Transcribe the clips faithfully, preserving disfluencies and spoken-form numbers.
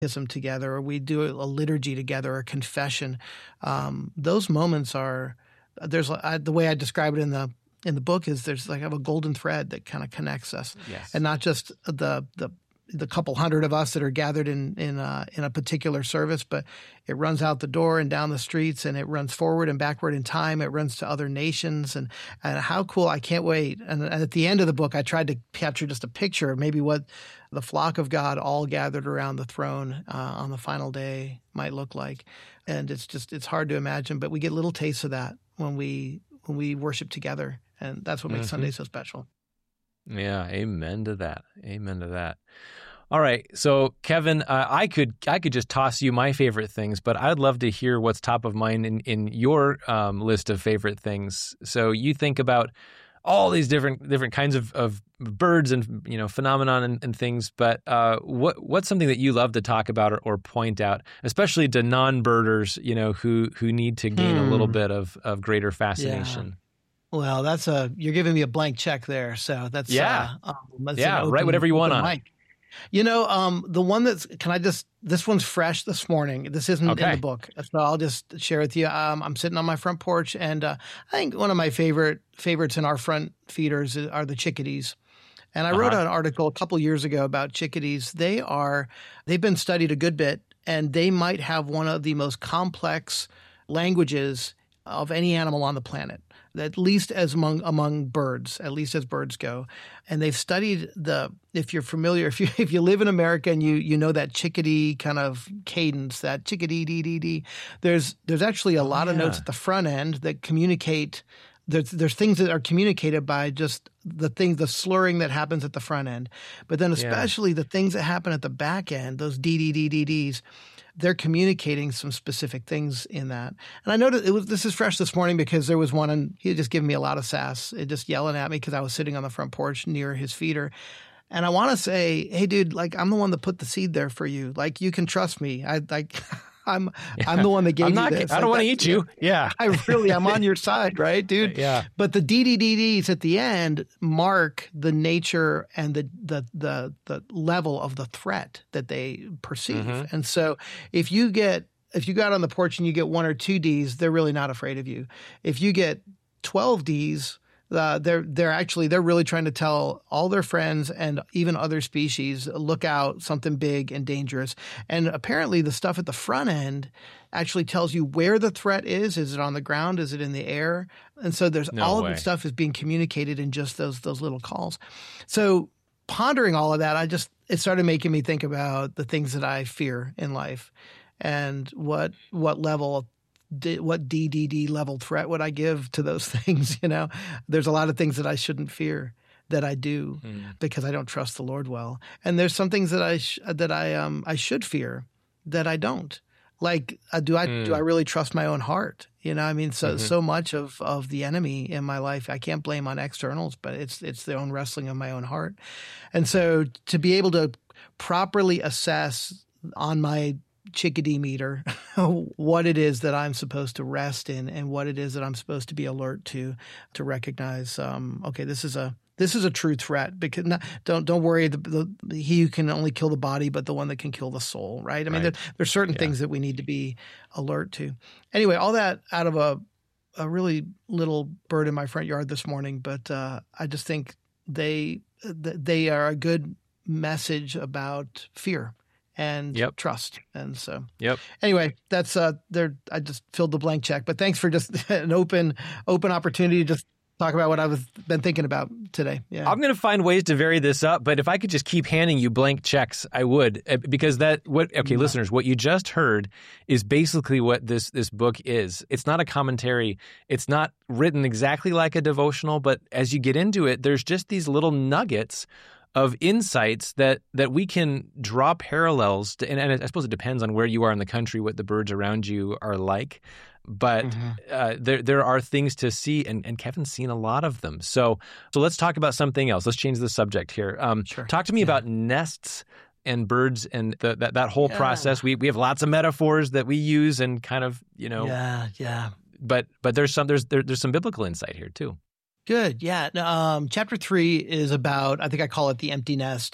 catechism together, or we do a liturgy together, a confession. Um, those moments are, there's I, the way I describe it in the in the book is there's like a golden thread that kind of connects us, yes. and not just the the the couple hundred of us that are gathered in in a, in a particular service, but it runs out the door and down the streets, and it runs forward and backward in time. It runs to other nations, and and how cool! I can't wait. And, and at the end of the book, I tried to capture just a picture of maybe what the flock of God all gathered around the throne uh, on the final day might look like. And it's just it's hard to imagine, but we get little tastes of that when we when we worship together, and that's what makes mm-hmm. Sunday so special. Yeah, amen to that. Amen to that. All right, so Kevin, uh, I could I could just toss you my favorite things, but I'd love to hear what's top of mind in, in your um, list of favorite things. So you think about all these different different kinds of, of birds and you know phenomenon and, and things, but uh, what what's something that you love to talk about or, or point out, especially to non-birders, you know, who who need to gain hmm. a little bit of, of greater fascination. Yeah. Well, that's a you're giving me a blank check there, so that's yeah, uh, um, that's yeah, open, write whatever you want on mic. it. You know, um, the one that's, can I just, this one's fresh this morning. This isn't okay. in the book, so I'll just share with you. Um, I'm sitting on my front porch, and uh, I think one of my favorite favorites in our front feeders are the chickadees. And I uh-huh. wrote an article a couple years ago about chickadees. They are, they've been studied a good bit, and they might have one of the most complex languages of any animal on the planet, at least as among among birds, at least as birds go. And they've studied the, if you're familiar, if you if you live in America and you you know that chickadee kind of cadence, that chickadee dee dee dee, there's there's actually a lot oh, of yeah. notes at the front end that communicate. There's there's things that are communicated by just the things, the slurring that happens at the front end, but then especially yeah. the things that happen at the back end, those dee dee dee dee dees. They're communicating some specific things in that. And I noticed it was, this is fresh this morning because there was one, and he had just given me a lot of sass, it just yelling at me because I was sitting on the front porch near his feeder. And I want to say, hey, dude, like, I'm the one that put the seed there for you. Like, you can trust me. I like, I'm, yeah. I'm the one that gave I'm you not, this. I like, don't want to eat you. Yeah. I really, I'm on your side, right, dude? Yeah. But the D D D Ds at the end mark the nature and the, the, the, the level of the threat that they perceive. Mm-hmm. And so if you get, if you got on the porch and you get one or two Ds, they're really not afraid of you. If you get twelve Ds, Uh, they're they're actually they're really trying to tell all their friends and even other species, look out, something big and dangerous. And apparently the stuff at the front end actually tells you where the threat is. Is it on the ground? Is it in the air? And so there's no all way. of the stuff is being communicated in just those those little calls. So pondering all of that, I just it started making me think about the things that I fear in life and what what level of D, what D D D level threat would I give to those things? You know, there's a lot of things that I shouldn't fear that I do mm. because I don't trust the Lord well. And there's some things that I, sh- that I, um, I should fear that I don't. Like, uh, do I, mm. do I really trust my own heart? You know, I mean, so, mm-hmm. so much of, of the enemy in my life, I can't blame on externals, but it's, it's the own wrestling of my own heart. And so to be able to properly assess on my chickadee meter what it is that I'm supposed to rest in and what it is that I'm supposed to be alert to to recognize um okay this is a this is a true threat, because not, don't don't worry the, the he who can only kill the body but the one that can kill the soul, right? I mean right. there, there's certain yeah. things that we need to be alert to. Anyway, all that out of a a really little bird in my front yard this morning, but uh I just think they they are a good message about fear and yep. trust. And so yep. anyway, that's uh there I just filled the blank check. But thanks for just an open open opportunity to just talk about what I've been thinking about today. Yeah. I'm going to find ways to vary this up, but if I could just keep handing you blank checks, I would, because that what okay, yeah. listeners, what you just heard is basically what this this book is. It's not a commentary. It's not written exactly like a devotional, but as you get into it, there's just these little nuggets of insights that that we can draw parallels to, and, and I suppose it depends on where you are in the country, what the birds around you are like. But mm-hmm. uh, there there are things to see, and, and Kevin's seen a lot of them. So so let's talk about something else. Let's change the subject here. Um, sure. Talk to me yeah. about nests and birds and the, that that whole yeah. process. We we have lots of metaphors that we use and kind of you know. Yeah, yeah. But but there's some there's there, there's some biblical insight here too. Good. Yeah. Um, chapter three is about, I think I call it the empty nest.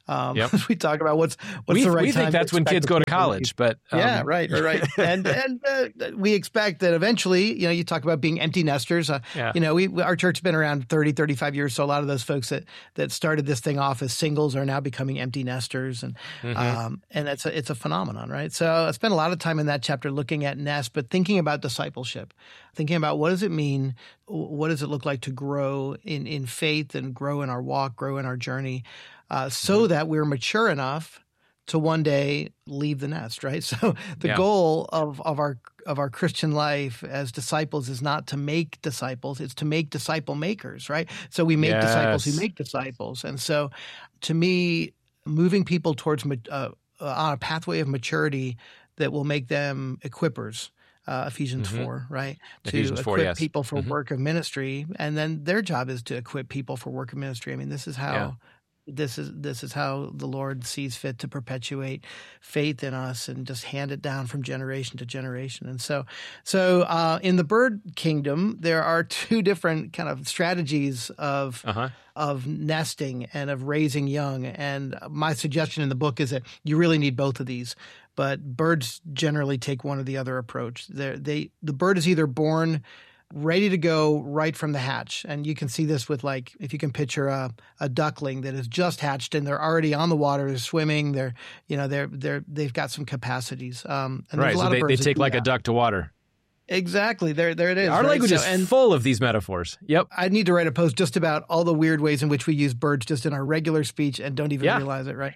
Um, Yep. we talk about what's what's we, the right we time. think that's to when expect kids a go to people leave. college, but um, Yeah, right, right, right. and and uh, we expect that eventually, you know, you talk about being empty nesters. Uh, Yeah. You know, we our church has been around thirty, thirty-five years, so a lot of those folks that that started this thing off as singles are now becoming empty nesters, and Mhm. um, and it's a it's a phenomenon, right? So I spent a lot of time in that chapter looking at nest, but thinking about discipleship, thinking about what does it mean, what does it look like to grow in in faith and grow in our walk, grow in our journey, uh, so Mhm. that we're mature enough to one day leave the nest, right? So the Yeah. goal of, of our of our Christian life as disciples is not to make disciples, it's to make disciple makers, right? So we make disciples who Yes. make disciples. And so to me, moving people towards ma- uh, uh, on a pathway of maturity that will make them equippers, uh, Ephesians Mhm. four, right? Ephesians to four, equip yes. people for Mhm. work of ministry. And then their job is to equip people for work of ministry. I mean, this is how Yeah. this is this is how the Lord sees fit to perpetuate faith in us and just hand it down from generation to generation. And so, so uh, in the bird kingdom, there are two different kind of strategies of Uh-huh. of nesting and of raising young. And my suggestion in the book is that you really need both of these. But birds generally take one or the other approach. They're, they the bird is either born ready to go right from the hatch. And you can see this with, like, if you can picture a, a duckling that is just hatched and they're already on the water, they're swimming, they're, you know, they're, they're, they've got some capacities. Um, and Right. there's a So lot they, of birds they that take do like a that. duck to water. Exactly. There, there it is. Our right? language So- is and full of these metaphors. Yep. I need to write a post just about all the weird ways in which we use birds just in our regular speech and don't even Yeah. realize it, right?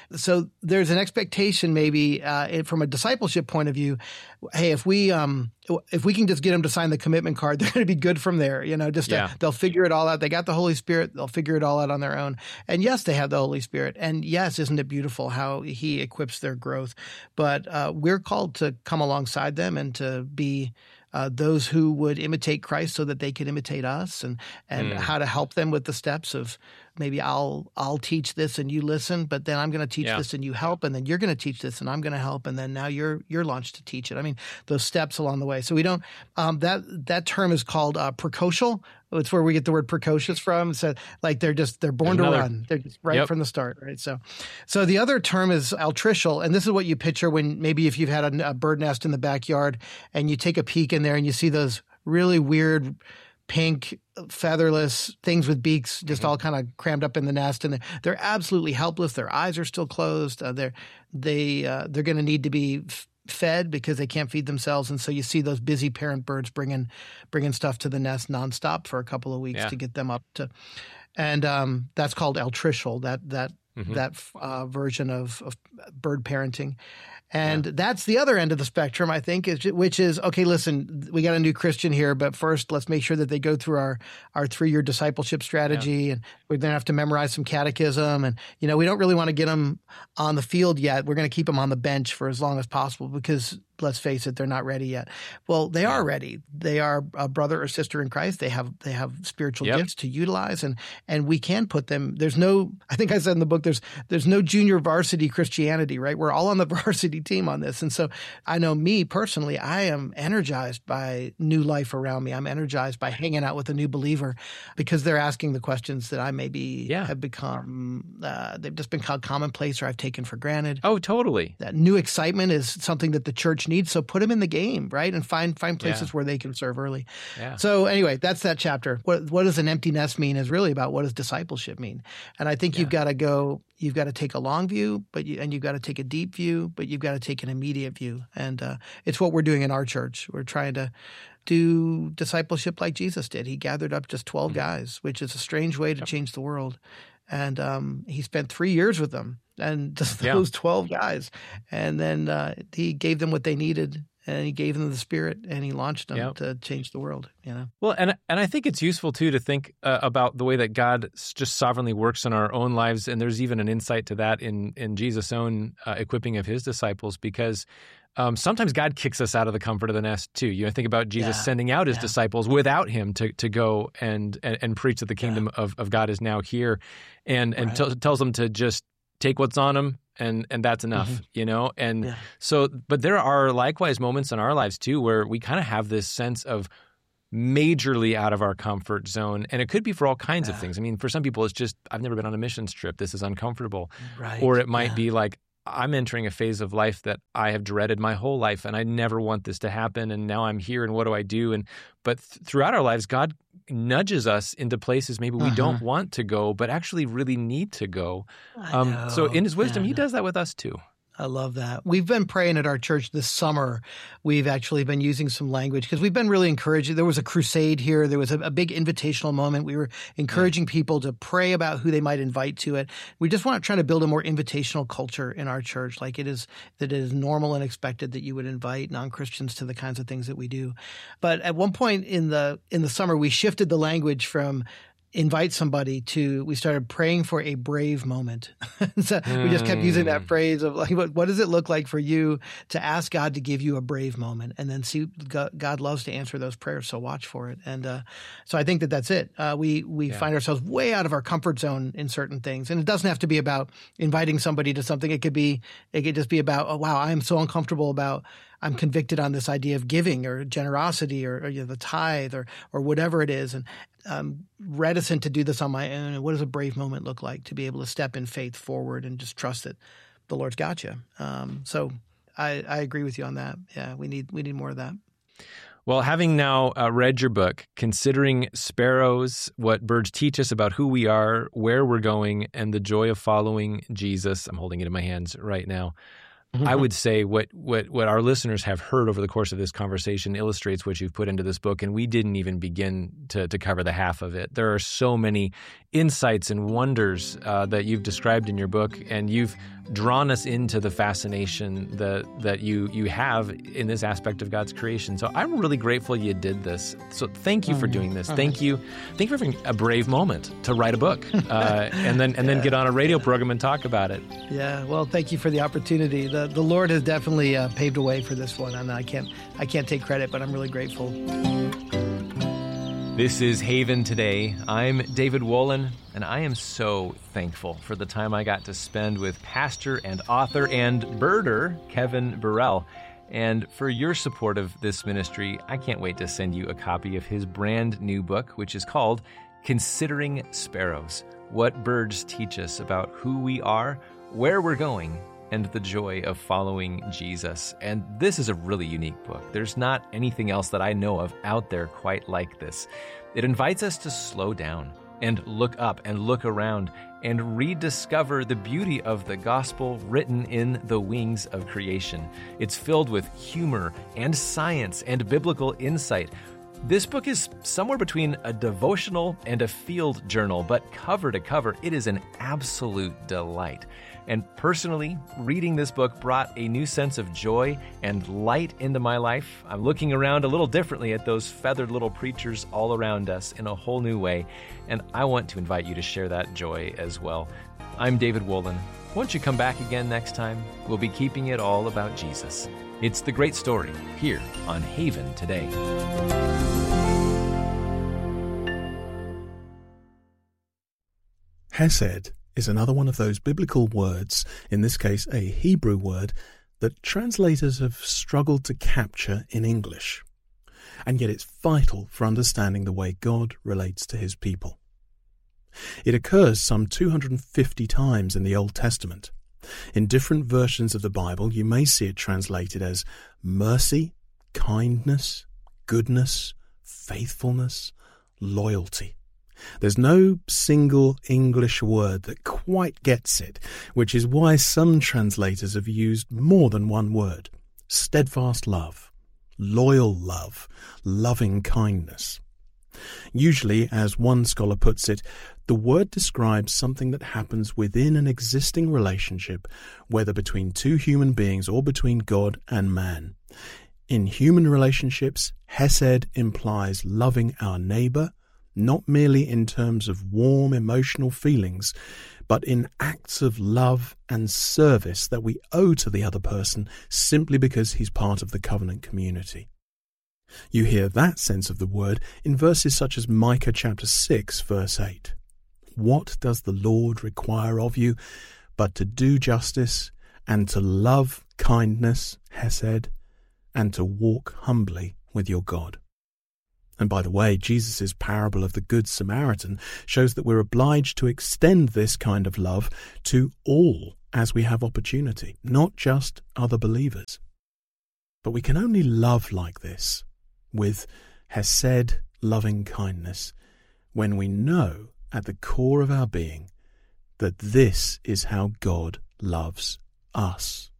So there's an expectation maybe uh, it- from a discipleship point of view. Hey, if we um, if we can just get them to sign the commitment card, they're going to be good from there. You know, just to- Yeah. they'll figure it all out. They got the Holy Spirit. They'll figure it all out on their own. And yes, they have the Holy Spirit. And yes, isn't it beautiful how He equips their growth? But uh, we're called to come alongside them and to be Uh, those who would imitate Christ so that they could imitate us, and and Mm. how to help them with the steps of maybe I'll I'll teach this and you listen, but then I'm going to teach Yeah. this and you help, and then you're going to teach this and I'm going to help, and then now you're you're launched to teach it. I mean, those steps along the way. So we don't um, that that term is called uh, precocial. It's where we get the word precocious from. So like they're just they're born There's to another- run. They're just right Yep. from the start, right? So, so the other term is altricial, and this is what you picture when maybe if you've had a, a bird nest in the backyard and you take a peek in there and you see those really weird pink featherless things with beaks just all kind of crammed up in the nest, and they're, they're absolutely helpless. Their eyes are still closed. Uh, they're they uh, they're going to need to be f- fed because they can't feed themselves, and so you see those busy parent birds bringing bringing stuff to the nest nonstop for a couple of weeks Yeah. to get them up to, and um, that's called altricial. That that Mhm. that uh, version of, of bird parenting. And that's the other end of the spectrum, I think, is, which is, okay, listen, we got a new Christian here, but first let's make sure that they go through our, our three-year discipleship strategy, and we're going to have to memorize some catechism. And, you know, we don't really want to get them on the field yet. We're going to keep them on the bench for as long as possible because, let's face it, they're not ready yet. Well, they are ready. They are a brother or sister in Christ. They have they have spiritual Yep. gifts to utilize, and and we can put them. There's no, I think I said in the book, there's there's no junior varsity Christianity, right? We're all on the varsity team on this. And so I know me personally, I am energized by new life around me. I'm energized by hanging out with a new believer because they're asking the questions that I maybe Yeah. have become, uh, they've just been called commonplace or I've taken for granted. Oh, totally. That new excitement is something that the church needs. So put them in the game, right? And find find places Yeah. where they can serve early. Yeah. So anyway, that's that chapter. What what does an empty nest mean is really about what does discipleship mean. And I think you've got to go, you've got to take a long view, but you, and you've got to take a deep view, but you've got to take an immediate view. And uh, it's what we're doing in our church. We're trying to do discipleship like Jesus did. He gathered up just twelve guys, which is a strange way to change the world. And um, he spent three years with them and just Yeah. those twelve guys. And then uh, he gave them what they needed, and he gave them the Spirit, and he launched them Yep. to change the world, you know? Well, and and I think it's useful too to think uh, about the way that God s- just sovereignly works in our own lives, and there's even an insight to that in in Jesus' own uh, equipping of his disciples, because um, sometimes God kicks us out of the comfort of the nest too. You know, think about Jesus Yeah. sending out his Yeah. disciples without him to to go and and, and preach that the kingdom of, of God is now here, and and Right. tell tells them to just take what's on them. And and that's enough, Mhm. you know? And Yeah. so, but there are likewise moments in our lives too where we kind of have this sense of, majorly out of our comfort zone. And it could be for all kinds Yeah. of things. I mean, for some people, it's just, I've never been on a missions trip. This is uncomfortable. Right. Or it might Yeah. be like, I'm entering a phase of life that I have dreaded my whole life, and I never want this to happen. And now I'm here, and what do I do? And but th- throughout our lives, God nudges us into places maybe we Uh-huh. don't want to go, but actually really need to go. I Um, know. so in His wisdom, Yeah, He I know. does that with us too. I love that. We've been praying at our church this summer. We've actually been using some language because we've been really encouraging. There was a crusade here. There was a, a big invitational moment. We were encouraging people to pray about who they might invite to it. We just want to try to build a more invitational culture in our church. Like it is, that it is normal and expected that you would invite non-Christians to the kinds of things that we do. But at one point in the, in the summer, we shifted the language from invite somebody to, we started praying for a brave moment. So we just kept using that phrase of like, what, what does it look like for you to ask God to give you a brave moment? And then see, God, God loves to answer those prayers. So watch for it. And uh, so I think that that's it. Uh, we, we Yeah. find ourselves way out of our comfort zone in certain things. And it doesn't have to be about inviting somebody to something. It could be, it could just be about, oh, wow, I am so uncomfortable about, I'm convicted on this idea of giving or generosity or, or you know, the tithe or or whatever it is. And I'm reticent to do this on my own. And what does a brave moment look like to be able to step in faith forward and just trust that the Lord's got you? Um, so I, I agree with you on that. Yeah, we need we need more of that. Well, having now uh, read your book, Considering Sparrows, what birds teach us about who we are, where we're going, and the joy of following Jesus, I'm holding it in my hands right now. I would say what, what what our listeners have heard over the course of this conversation illustrates what you've put into this book, and we didn't even begin to, to cover the half of it. There are so many insights and wonders uh, that you've described in your book, and you've drawn us into the fascination that that you you have in this aspect of God's creation. So I'm really grateful you did this. So thank you for doing this. Thank you, thank you for having a brave moment to write a book, uh, and then and then get on a radio program and talk about it. Yeah, well, thank you for the opportunity. The the Lord has definitely uh, paved a way for this one, and I can't I can't take credit, but I'm really grateful. This is Haven Today. I'm David Wolin, and I am so thankful for the time I got to spend with pastor and author and birder Kevin Burrell. And for your support of this ministry, I can't wait to send you a copy of his brand new book, which is called Considering Sparrows: What Birds Teach Us About Who We Are, Where We're Going, and the Joy of Following Jesus. And this is a really unique book. There's not anything else that I know of out there quite like this. It invites us to slow down and look up and look around and rediscover the beauty of the gospel written in the wings of creation. It's filled with humor and science and biblical insight. This book is somewhere between a devotional and a field journal, but cover to cover, it is an absolute delight. And personally, reading this book brought a new sense of joy and light into my life. I'm looking around a little differently at those feathered little preachers all around us in a whole new way, and I want to invite you to share that joy as well. I'm David Wolin. Won't you come back again next time? We'll be keeping it all about Jesus. It's The Great Story, here on Haven Today. Hesed is another one of those biblical words, in this case a Hebrew word, that translators have struggled to capture in English. And yet it's vital for understanding the way God relates to his people. It occurs some two hundred fifty times in the Old Testament. In different versions of the Bible, you may see it translated as mercy, kindness, goodness, faithfulness, loyalty. There's no single English word that quite gets it, which is why some translators have used more than one word: steadfast love, loyal love, loving kindness. Usually, as one scholar puts it, the word describes something that happens within an existing relationship, whether between two human beings or between God and man. In human relationships, Hesed implies loving our neighbor, not merely in terms of warm emotional feelings, but in acts of love and service that we owe to the other person simply because he's part of the covenant community. You hear that sense of the word in verses such as Micah chapter six, verse eight. What does the Lord require of you but to do justice and to love kindness, Hesed, and to walk humbly with your God? And by the way, Jesus' parable of the Good Samaritan shows that we're obliged to extend this kind of love to all as we have opportunity, not just other believers. But we can only love like this, with hesed, loving kindness, when we know at the core of our being that this is how God loves us.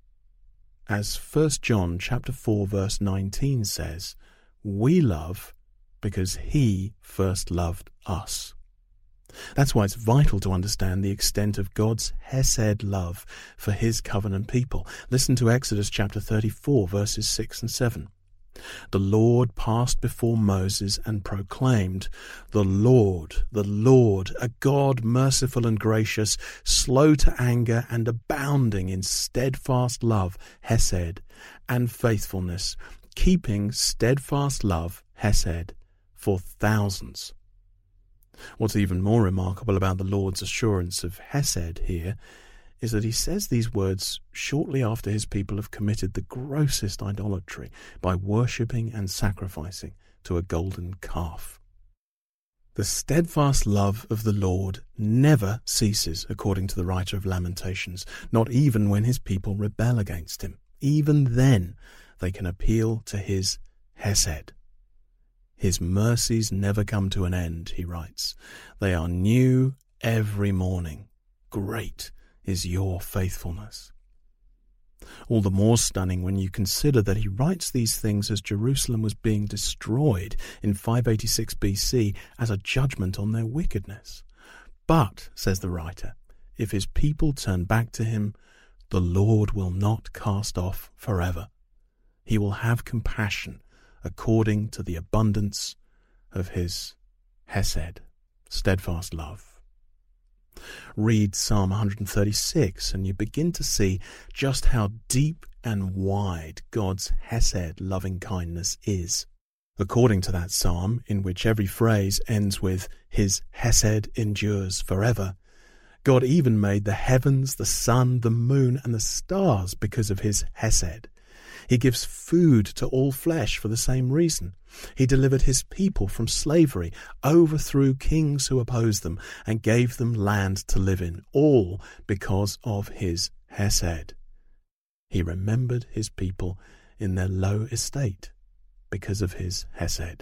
As First John chapter four verse nineteen says, we love because he first loved us. That's why it's vital to understand the extent of God's hesed love for his covenant people. Listen to Exodus chapter thirty-four verses six and seven. The Lord passed before Moses and proclaimed, "The Lord, the Lord, a God merciful and gracious, slow to anger and abounding in steadfast love, hesed, and faithfulness, keeping steadfast love, hesed, for thousands." What's even more remarkable about the Lord's assurance of hesed here is that he says these words shortly after his people have committed the grossest idolatry by worshipping and sacrificing to a golden calf. The steadfast love of the Lord never ceases, according to the writer of Lamentations, not even when his people rebel against him. Even then, they can appeal to his hesed. His mercies never come to an end, he writes. They are new every morning. Great is your faithfulness. All the more stunning when you consider that he writes these things as Jerusalem was being destroyed in five eighty-six B C as a judgment on their wickedness. But, says the writer, if his people turn back to him, the Lord will not cast off forever. He will have compassion according to the abundance of his hesed, steadfast love. Read Psalm one thirty-six and you begin to see just how deep and wide God's hesed loving kindness is. According to that psalm, in which every phrase ends with his hesed endures forever, God even made the heavens, the sun, the moon, and the stars because of his hesed. He gives food to all flesh for the same reason. He delivered his people from slavery, overthrew kings who opposed them, and gave them land to live in, all because of his hesed. He remembered his people in their low estate because of his hesed.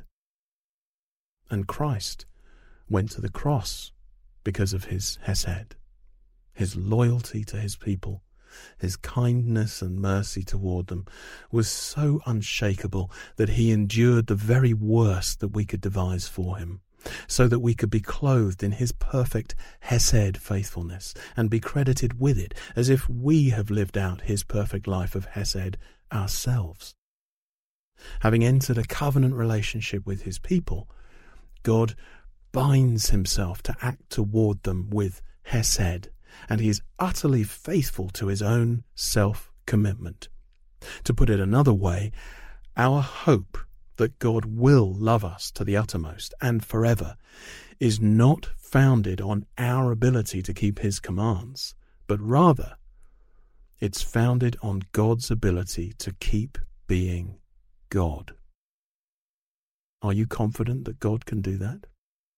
And Christ went to the cross because of his hesed, his loyalty to his people. His kindness and mercy toward them was so unshakable that he endured the very worst that we could devise for him, so that we could be clothed in his perfect hesed faithfulness and be credited with it as if we have lived out his perfect life of hesed ourselves. Having entered a covenant relationship with his people, God binds himself to act toward them with hesed, and he is utterly faithful to his own self-commitment. To put it another way, our hope that God will love us to the uttermost and forever is not founded on our ability to keep his commands, but rather it's founded on God's ability to keep being God. Are you confident that God can do that?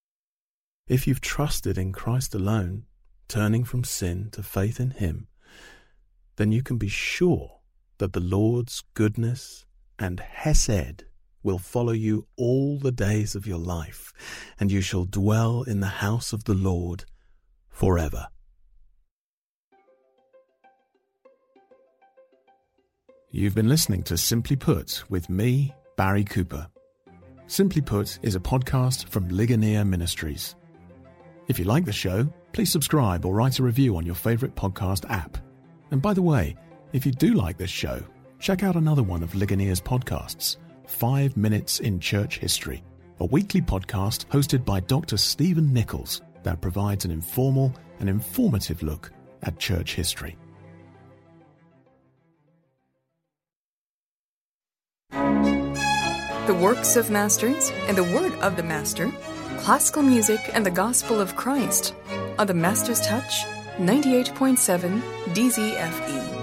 If you've trusted in Christ alone, turning from sin to faith in him, then you can be sure that the Lord's goodness and hesed will follow you all the days of your life, and you shall dwell in the house of the Lord forever. You've been listening to Simply Put with me, Barry Cooper. Simply Put is a podcast from Ligonier Ministries. If you like the show, please subscribe or write a review on your favourite podcast app. And by the way, if you do like this show, check out another one of Ligonier's podcasts, Five Minutes in Church History, a weekly podcast hosted by Doctor Stephen Nichols that provides an informal and informative look at church history. The works of masters and the word of the master, classical music and the gospel of Christ on the Master's Touch ninety-eight point seven D Z F E.